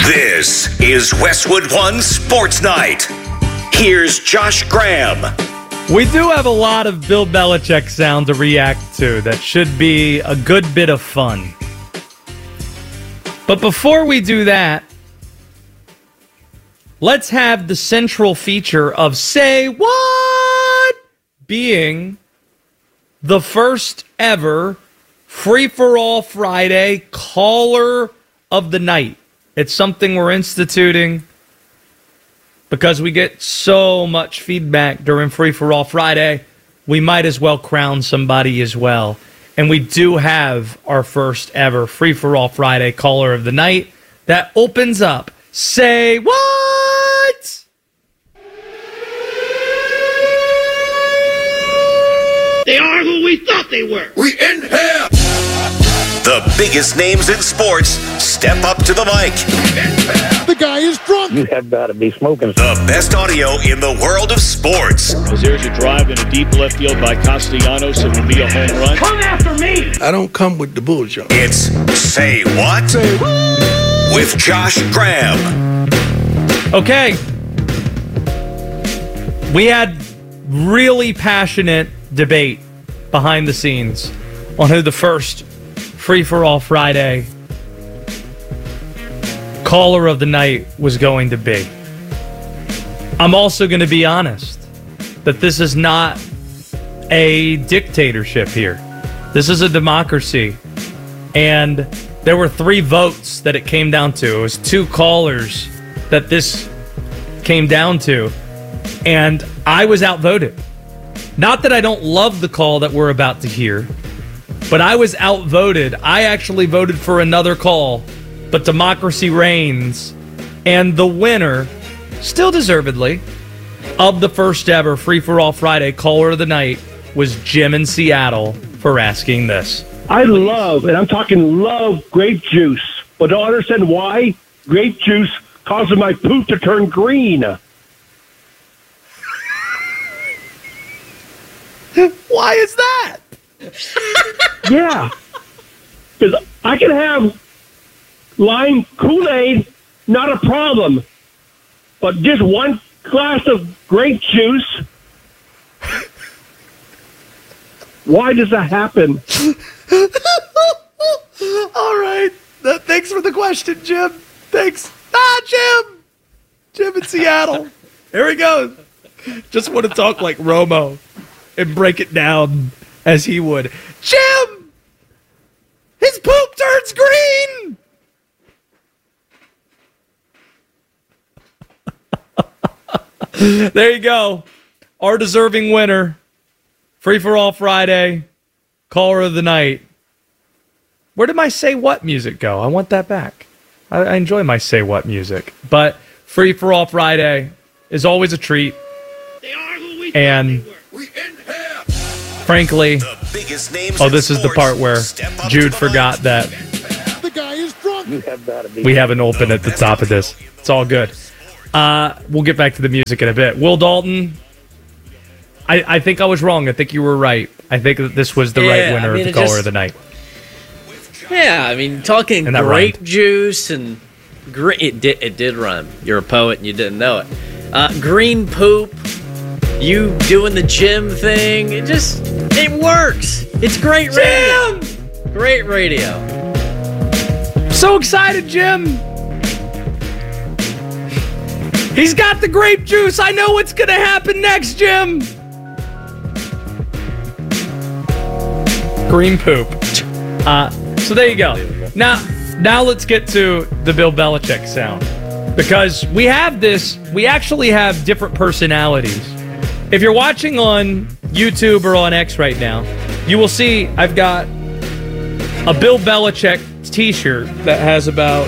This is Westwood One Sports Night. Here's Josh Graham. We do have a lot of Bill Belichick sound to react to that should be a good bit of fun. But before we do that, let's have the central feature of Say What being the first ever Free-for-All Friday Caller of the Night. It's something we're instituting because we get so much feedback during Free-for-All Friday. We might as well crown somebody as well. And we do have our first ever Free-for-All Friday Caller of the Night that opens up Say What? They are who we thought they were. We in here. The biggest names in sports step up to the mic. The guy is drunk. You have got to be smoking. The best audio in the world of sports. As there's a drive in a deep left field by Castellanos, it will be a home run. Come after me. I don't come with the bullshit. It's Say What? With Josh Graham. Okay. We had really passionate debate behind the scenes on who the first Free-for-All Friday Caller of the Night was going to be. I'm also going to be honest that this is not a dictatorship here. This is a democracy. And there were 3 votes that it came down to. It was 2 callers that this came down to. And I was outvoted. Not that I don't love the call that we're about to hear, but I was outvoted. I actually voted for another call, but democracy reigns. And the winner, still deservedly, of the first ever Free-for-All Friday Caller of the Night was Jim in Seattle for asking this. I love, and I'm talking love, grape juice. But don't understand why grape juice causes my poop to turn green. Why is that? Yeah. Because I can have lime Kool-Aid, not a problem. But just one glass of grape juice, why does that happen? All right. Thanks for the question, Jim. Thanks. Jim. Jim in Seattle. Here he goes. Just want to talk like Romo and break it down as he would. Jim! His poop turns green! There you go. Our deserving winner. Free-for-All Friday. Caller of the Night. Where did my Say What music go? I want that back. I enjoy my Say What music. But Free-for-All Friday is always a treat. They are who we And thought We in here. frankly, The biggest names this is the part where Jude forgot that The guy is drunk. You have got to be. we have an open at the top of this. It's all good. We'll get back to the music in a bit. Will Dalton, I think I was wrong. I think you were right. I think that this was the right winner of the Caller of the Night. Yeah, I mean, talking And that grape rhymed. juice and green. It did rhyme. You're a poet and you didn't know it. Green poop. You doing the gym thing. It works. It's great radio. Jim! Great radio. So excited, Jim. He's got the grape juice. I know what's going to happen next, Jim. Green poop. So there you go. Now let's get to the Bill Belichick sound. Because we actually have different personalities. If you're watching on YouTube or on X right now, you will see I've got a Bill Belichick t-shirt that has about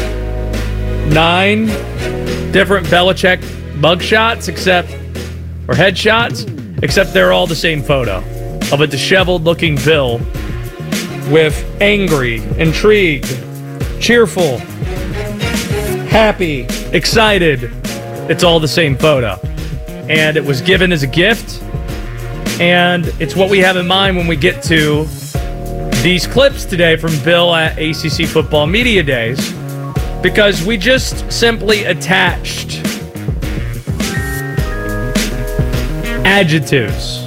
9 different Belichick mugshots or headshots, except they're all the same photo of a disheveled looking Bill with angry, intrigued, cheerful, happy, excited. It's all the same photo. And it was given as a gift. And it's what we have in mind when we get to these clips today from Bill at ACC Football Media Days. because we just simply attached adjectives.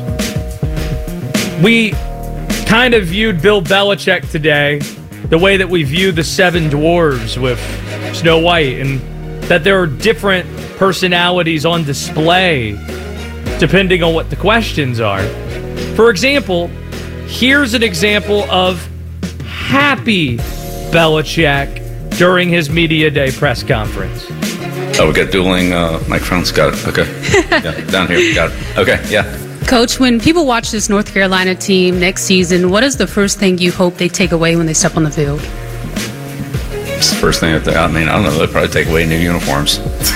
We kind of viewed Bill Belichick today the way that we view the Seven Dwarves with Snow White, and that there are different personalities on display depending on what the questions are. For example, here's an example of happy Belichick during his media day press conference. Oh, we got dueling microphones. Got it. Okay. Yeah, down here. Got it. Okay. Yeah. Coach, when people watch this North Carolina team next season, what is the first thing you hope they take away when they step on the field? It's the first thing that I don't know. They'll probably take away new uniforms.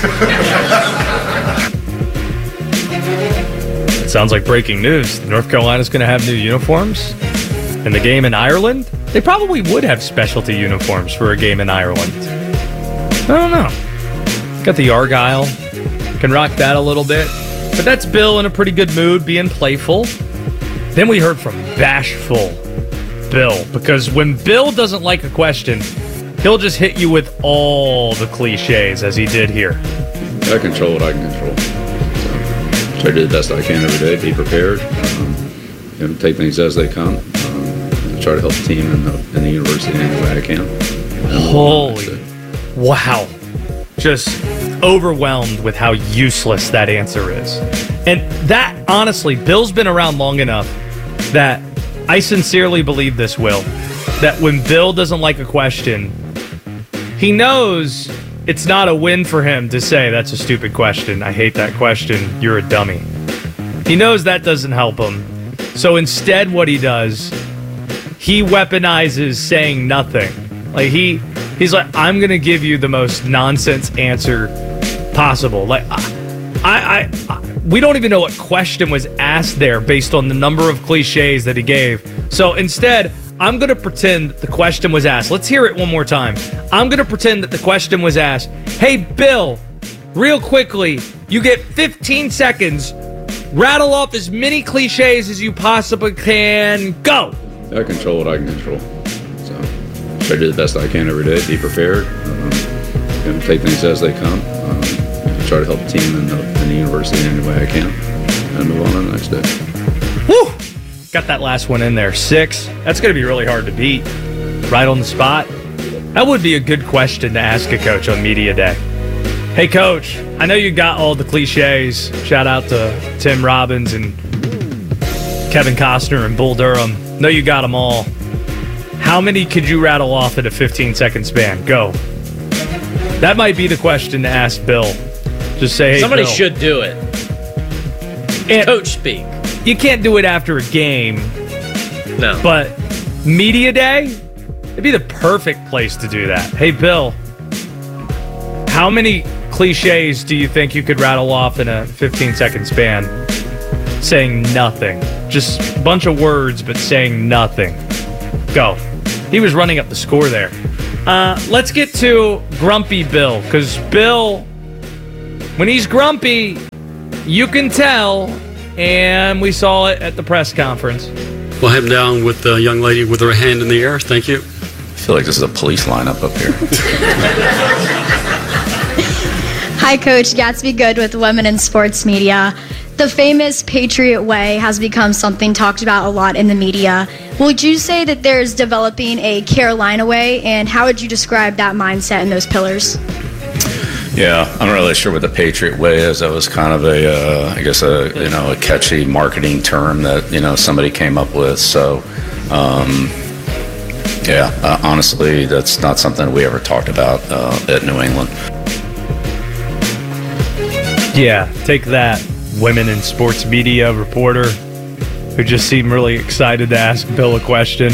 It sounds like breaking news. North Carolina's going to have new uniforms in the game in Ireland. They probably would have specialty uniforms for a game in Ireland. I don't know. Got the Argyle. Can rock that a little bit. But that's Bill in a pretty good mood, being playful. Then we heard from bashful Bill, because when Bill doesn't like a question, he'll just hit you with all the cliches, as he did here. I control what I can control. So try to do the best I can every day. Be prepared. Take things as they come. Try to help the team in the university any way I can. Holy, wow. Just overwhelmed with how useless that answer is. And that, honestly, Bill's been around long enough that I sincerely believe this, Will, that when Bill doesn't like a question, he knows it's not a win for him to say, that's a stupid question, I hate that question, you're a dummy. He knows that doesn't help him. So instead what he does, he weaponizes saying nothing. Like he's like, I'm going to give you the most nonsense answer possible. Like, we don't even know what question was asked there based on the number of cliches that he gave. So instead, I'm going to pretend that the question was asked. Let's hear it one more time. I'm going to pretend that the question was asked. Hey, Bill, real quickly, you get 15 seconds. Rattle off as many cliches as you possibly can. Go. I control what I can control. So try to do the best I can every day. Be prepared. Take things as they come. Try to help the team in the university in any way I can, and move on to the next day. Woo! Got that last one in there. 6. That's going to be really hard to beat. Right on the spot. That would be a good question to ask a coach on media day. Hey, Coach, I know you got all the cliches. Shout out to Tim Robbins and Kevin Costner and Bull Durham. Know you got them all. How many could you rattle off in a 15-second span? Go. That might be the question to ask Bill. Just say, hey, somebody Bill. should do it. And coach speak. You can't do it after a game. No. But media day, it'd be the perfect place to do that. Hey, Bill, how many cliches do you think you could rattle off in a 15-second span saying nothing? Just a bunch of words, but saying nothing. Go. He was running up the score there. Let's get to Grumpy Bill, because Bill, when he's grumpy, you can tell, and we saw it at the press conference. We'll have him down with the young lady with her hand in the air. Thank you. I feel like this is a police lineup up here. Hi, Coach. Gatsby Good with Women in Sports Media. The famous Patriot Way has become something talked about a lot in the media. Would you say that there's developing a Carolina way, and how would you describe that mindset and those pillars? Yeah, I'm not really sure what the Patriot Way is. That was kind of a catchy marketing term that, somebody came up with. So, honestly, that's not something we ever talked about at New England. Yeah, take that, Women in Sports Media reporter who just seemed really excited to ask Bill a question.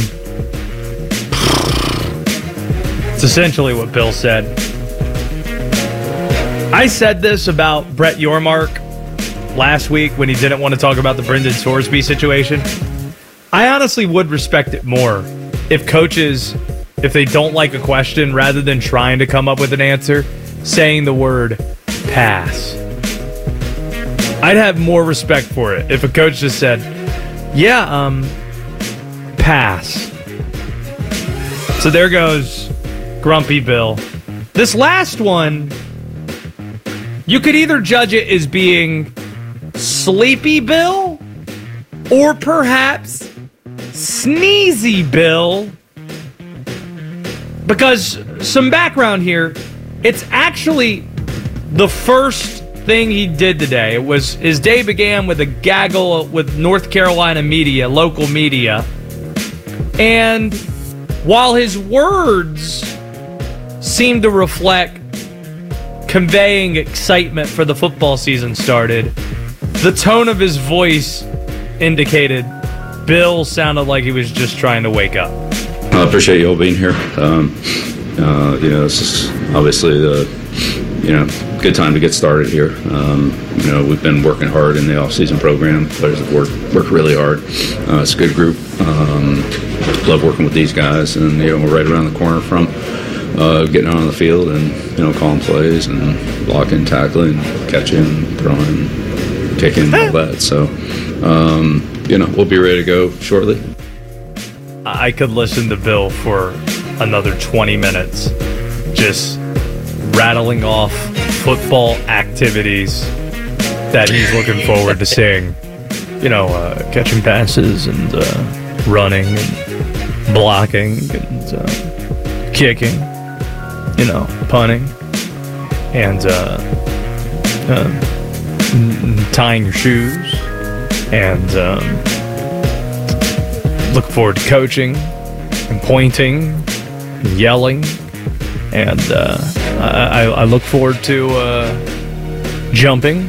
It's essentially what Bill said. I said this about Brett Yormark last week when he didn't want to talk about the Brendan Sorsby situation. I honestly would respect it more if coaches, if they don't like a question, rather than trying to come up with an answer, saying the word pass. I'd have more respect for it if a coach just said, pass. So there goes Grumpy Bill. This last one, you could either judge it as being Sleepy Bill or perhaps Sneezy Bill. Because some background here, it's actually the first thing he did today. It was his day began with a gaggle with North Carolina media, local media. And while his words seemed to reflect conveying excitement for the football season started, the tone of his voice indicated Bill sounded like he was just trying to wake up. I appreciate you all being here. This is obviously the good time to get started here. We've been working hard in the off-season program. Players have worked really hard. It's a good group. Love working with these guys, and we're right around the corner from getting out on the field and calling plays and blocking, tackling, catching, throwing, kicking, all that. So we'll be ready to go shortly. I could listen to Bill for another 20 minutes just rattling off football activities that he's looking forward to seeing. Catching passes and running and blocking and kicking, punting and tying your shoes and look forward to coaching and pointing and yelling, and I look forward to jumping,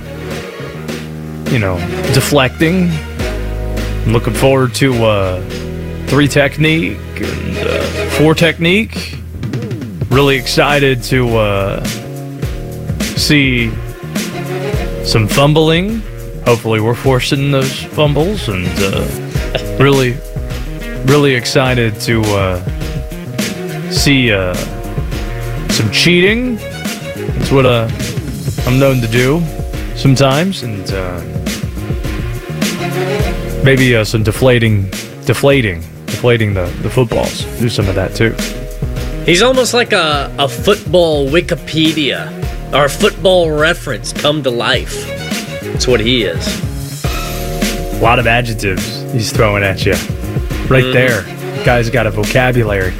deflecting. I'm looking forward to 3 technique and 4 technique. Really excited to see some fumbling. Hopefully we're forcing those fumbles, and really excited to see some cheating. That's what I'm known to do sometimes, and maybe some deflating the footballs. Do some of that too. He's almost like a football Wikipedia or a football reference come to life. That's what he is. A lot of adjectives he's throwing at you. Right there. The guy's got a vocabulary.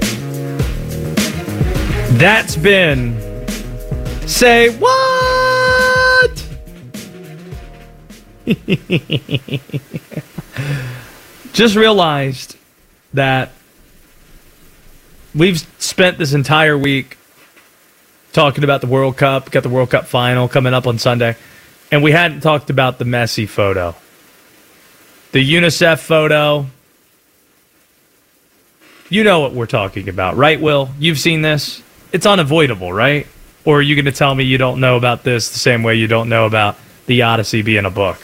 That's been Say What? Just realized that we've spent this entire week talking about the World Cup, got the World Cup final coming up on Sunday, and we hadn't talked about the Messi photo. The UNICEF photo. You know what we're talking about, right, Will? You've seen this. It's unavoidable, right? Or are you going to tell me you don't know about this the same way you don't know about the Odyssey being a book?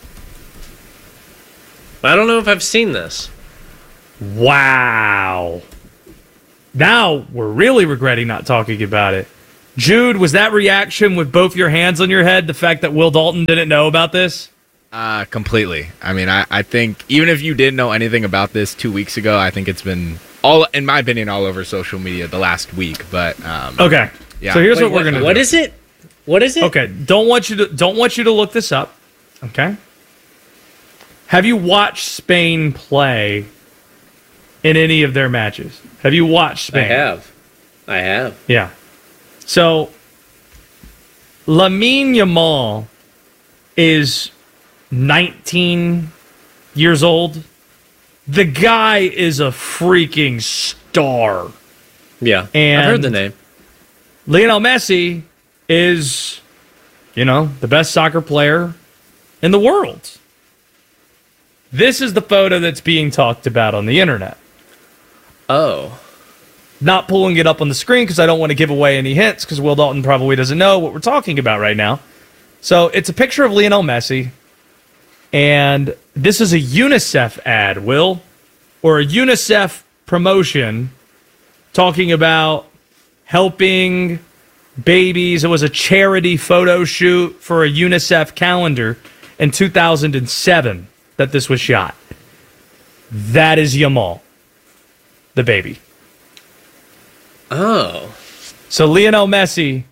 I don't know if I've seen this. Wow. Now we're really regretting not talking about it. Jude, was that reaction with both your hands on your head, the fact that Will Dalton didn't know about this? Completely. I mean, I think even if you didn't know anything about this 2 weeks ago, I think it's been in my opinion, all over social media the last week. But okay, yeah. So here's what we're gonna do. What is it? What is it? Okay, don't want you to look this up. Okay. Have you watched Spain play in any of their matches? Have you watched Spain? I have. Yeah. So Lamine Yamal is 19 years old. The guy is a freaking star. Yeah, and I've heard the name. Lionel Messi is, the best soccer player in the world. This is the photo that's being talked about on the internet. Oh. Not pulling it up on the screen because I don't want to give away any hints because Will Dalton probably doesn't know what we're talking about right now. So it's a picture of Lionel Messi. And this is a UNICEF ad, Will, or a UNICEF promotion talking about helping babies. It was a charity photo shoot for a UNICEF calendar in 2007 that this was shot. That is Yamal, the baby. Oh. So Lionel Messi,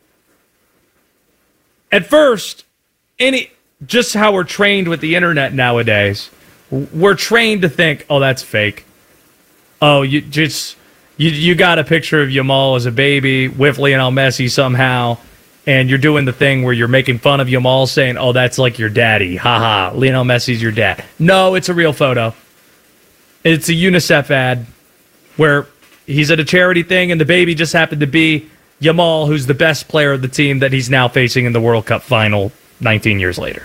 at first, just how we're trained with the internet nowadays, we're trained to think, oh, that's fake. Oh, you got a picture of Yamal as a baby with Lionel Messi somehow, and you're doing the thing where you're making fun of Yamal, saying, oh, that's like your daddy. Haha, Lionel Messi's your dad. No, it's a real photo. It's a UNICEF ad where he's at a charity thing, and the baby just happened to be Yamal, who's the best player of the team that he's now facing in the World Cup final 19 years later.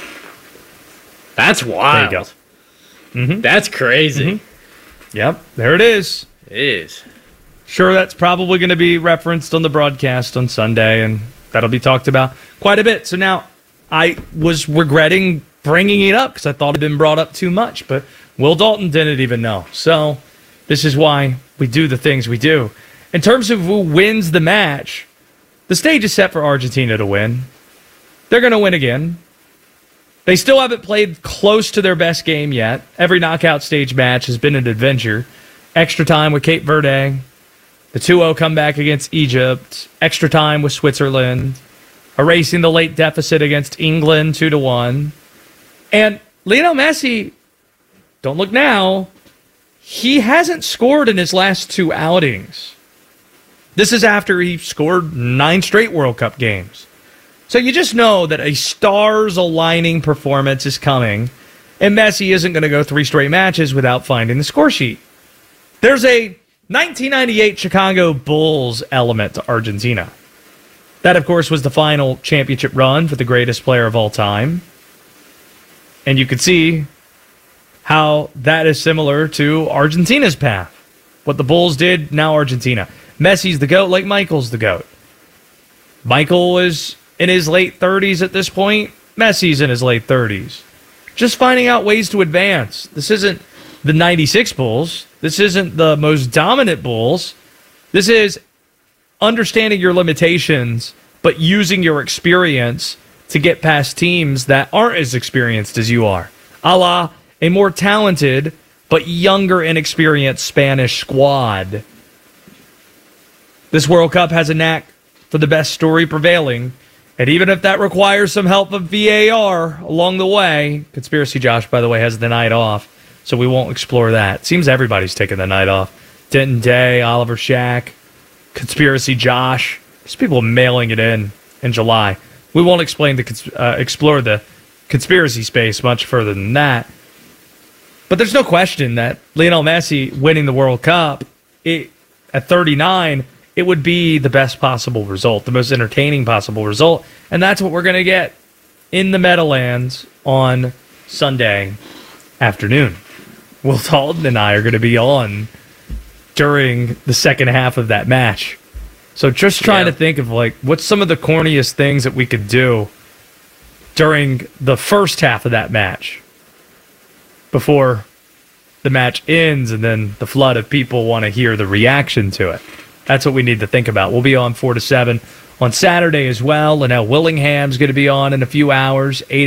That's wild. There you go. Mm-hmm. That's crazy. Mm-hmm. Yep, there it is. It is. Sure, that's probably going to be referenced on the broadcast on Sunday, and that'll be talked about quite a bit. So now I was regretting bringing it up because I thought it had been brought up too much, but Will Dalton didn't even know. So this is why we do the things we do. In terms of who wins the match, the stage is set for Argentina to win. They're going to win again. They still haven't played close to their best game yet. Every knockout stage match has been an adventure. Extra time with Cape Verde. The 2-0 comeback against Egypt. Extra time with Switzerland. Erasing the late deficit against England 2-1. And Lionel Messi, don't look now, he hasn't scored in his last 2 outings. This is after he scored 9 straight World Cup games. So you just know that a stars-aligning performance is coming, and Messi isn't going to go 3 straight matches without finding the score sheet. There's a 1998 Chicago Bulls element to Argentina. That, of course, was the final championship run for the greatest player of all time. And you could see how that is similar to Argentina's path. What the Bulls did, now Argentina. Messi's the GOAT like Michael's the GOAT. Michael is in his late 30s at this point. Messi's in his late 30s. Just finding out ways to advance. This isn't the 96 Bulls. This isn't the most dominant Bulls. This is understanding your limitations, but using your experience to get past teams that aren't as experienced as you are. A la a more talented but younger inexperienced Spanish squad. This World Cup has a knack for the best story prevailing, and even if that requires some help of VAR along the way, Conspiracy Josh, by the way, has the night off, so we won't explore that. Seems everybody's taking the night off. Denton Day, Oliver Shack, Conspiracy Josh. There's people mailing it in July. We won't explore the conspiracy space much further than that. But there's no question that Lionel Messi winning the World Cup at 39, it would be the best possible result, the most entertaining possible result. And that's what we're going to get in the Meadowlands on Sunday afternoon. Will Dalton and I are going to be on during the second half of that match. So just trying to think of, like, what's some of the corniest things that we could do during the first half of that match before the match ends and then the flood of people want to hear the reaction to it. That's what we need to think about. We'll be on 4 to 7 on Saturday as well. Linnell Willingham's going to be on in a few hours, 8